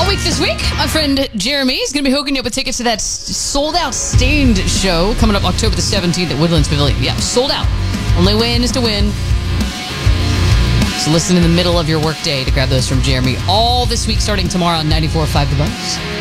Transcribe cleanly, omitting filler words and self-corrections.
week this week, my friend Jeremy is going to be hooking you up with tickets to that sold-out Stained show coming up October the 17th at Woodlands Pavilion. Yeah, sold out. Only way in is to win. So listen in the middle of your workday to grab those from Jeremy. All this week starting tomorrow on 94.5 The Buzz.